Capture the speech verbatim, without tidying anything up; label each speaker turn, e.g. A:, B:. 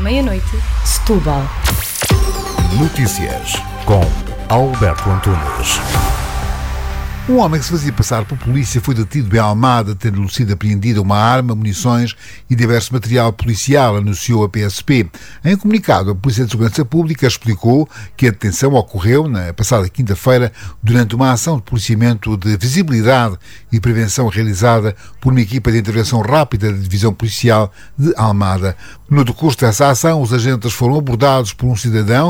A: meia-noite, Setúbal.
B: Notícias com Alberto Antunes.
C: Um homem que se fazia passar por polícia foi detido em Almada, tendo sido apreendida uma arma, munições e diverso material policial, anunciou a P S P. Em comunicado, a Polícia de Segurança Pública explicou que a detenção ocorreu na passada quinta-feira durante uma ação de policiamento de visibilidade e prevenção realizada por uma equipa de intervenção rápida da Divisão Policial de Almada. No decurso dessa ação, os agentes foram abordados por um cidadão